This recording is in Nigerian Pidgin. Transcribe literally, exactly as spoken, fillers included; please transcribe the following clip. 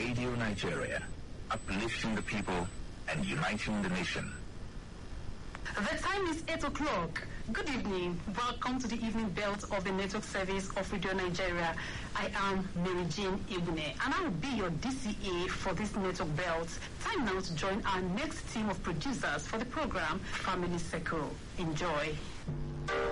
Radio Nigeria, uplifting the people and uniting the nation. The time is eight o'clock. Good evening. Welcome to the evening belt of the network service of Radio Nigeria. I am Mary Jane Ibune, and I will be your D C A for this network belt. Time now to join our next team of producers for the program, Family Circle. Enjoy.